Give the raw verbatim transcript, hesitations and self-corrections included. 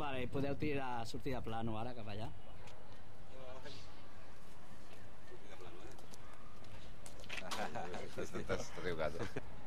Vale, podeu tirar, sortir de plano ara cap allà. Sortir de plano, eh? T'has trucat.